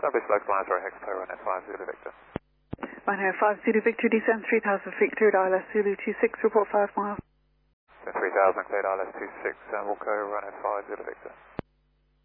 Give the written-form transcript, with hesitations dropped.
Established local lines, right, Hexpo, Runway 5 Zulu Victor. Runway 5 Zulu Victor, descend 3000 feet, cleared ILS Zulu 26, report 5 miles. So 3000, cleared ILS 26, Wilco, Runway 5 Zulu Victor.